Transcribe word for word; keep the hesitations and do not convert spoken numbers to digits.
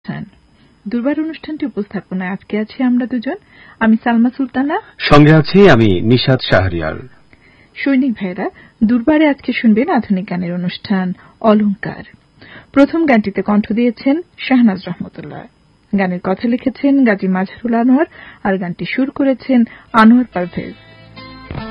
দুর্বার অনুষ্ঠানটি উপস্থাপনায় আজকে আছি আমরা দুজন। আমি সালমা সুলতানা, সঙ্গে আছি আমি নিশাত শাহরিয়ার। সৈনিক ভাইরা, দুর্বারে আজকে শুনবেন আধুনিক গানের অনুষ্ঠান অলংকার। প্রথম গানটিতে কণ্ঠ দিয়েছেন শাহনাজ রহমতুল্লাহ। গানের কথা লিখেছেন গাজী মাজহারুল আনোয়ার আর গানটি সুর করেছেন আনোয়ার পারভেজ।